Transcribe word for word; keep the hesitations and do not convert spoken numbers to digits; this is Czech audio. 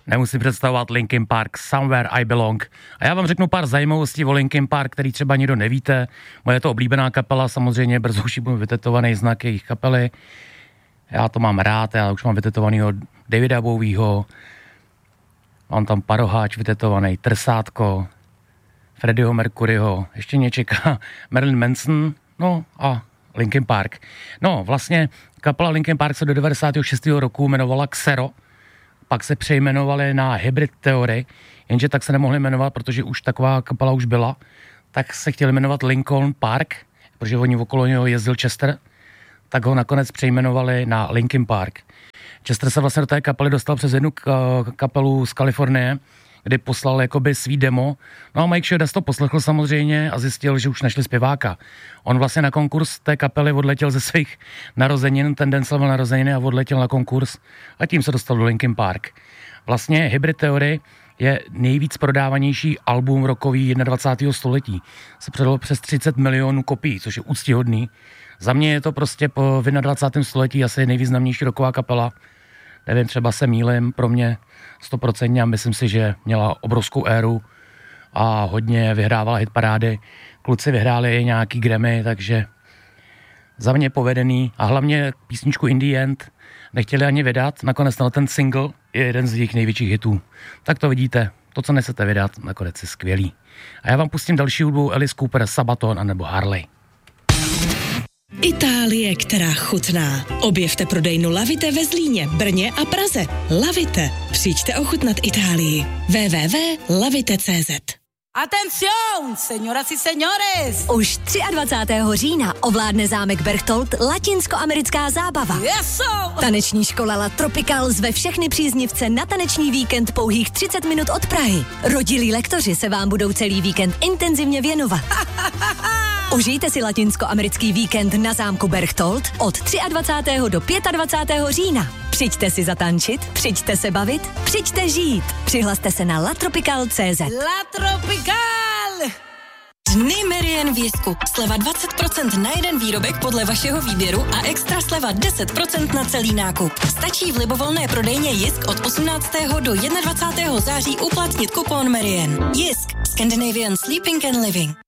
nemusím představovat Linkin Park, Somewhere I Belong. A já vám řeknu pár zajímavostí o Linkin Park, který třeba nikdo nevíte. Moje to oblíbená kapela, samozřejmě brzo už budu vytetovaný znak jejich kapely. Já to mám rád, já už mám vytetovanýho Davida Bowieho, mám tam paroháč vytetovaný, trsátko, Freddieho Mercuryho, ještě mě čeká Marilyn Manson, no a Linkin Park. No, vlastně kapela Linkin Park se do devadesátého šestého roku jmenovala Xero, pak se přejmenovali na Hybrid Theory, jenže tak se nemohli jmenovat, protože už taková kapela už byla, tak se chtěli jmenovat Linkin Park, protože oni okolo něho jezdil Chester, tak ho nakonec přejmenovali na Linkin Park. Chester se vlastně do té kapely dostal přes jednu kapelu z Kalifornie, kdy poslal jakoby svý demo. No a Mike Shinoda to poslechl samozřejmě a zjistil, že už našli zpěváka. On vlastně na konkurs té kapely odletěl ze svých narozenin, ten den slavil narozeniny a odletěl na konkurs a tím se dostal do Linkin Park. Vlastně Hybrid Theory je nejvíc prodávanější album rockový dvacátého prvního století. Se prodalo přes třicet milionů kopií, což je úctyhodný. Za mě je to prostě po dvacátém prvním století asi nejvýznamnější rocková kapela. Nevím, třeba se mýlim, pro mě sto procent a myslím si, že měla obrovskou éru a hodně vyhrávala hitparády. Kluci vyhráli i nějaký Grammy, takže za mě povedený a hlavně písničku In the End nechtěli ani vydat, nakonec na ten single je jeden z jejich největších hitů. Tak to vidíte, to, co nechcete vydat, nakonec je skvělý. A já vám pustím další hudbu Alice Cooper, Sabaton anebo Harley. Itálie, která chutná. Objevte prodejnu Lavite ve Zlíně, Brně a Praze. Lavite. Přijďte ochutnat Itálii. w w w tečka lavite tečka c z. Atención, señoras y señores! Už dvacátého třetího října ovládne zámek Berchtold latinskoamerická zábava. Yes, Taneční škola La Tropical zve všechny příznivce na taneční víkend pouhých třicet minut od Prahy. Rodilí lektoři se vám budou celý víkend intenzivně věnovat. Užijte si latinskoamerický víkend na zámku Berchtold od dvacátého třetího do dvacátého pátého října. Přijďte si zatančit, přijďte se bavit, přijďte žít. Přihlaste se na latropical tečka c z. La Tropical! Dny Merian v Jisku. Sleva dvacet procent na jeden výrobek podle vašeho výběru a extra sleva deset procent na celý nákup. Stačí v libovolné prodejně Jisk od osmnáctého do dvacátého prvního září uplatnit kupon Merian. Jisk. Scandinavian Sleeping and Living.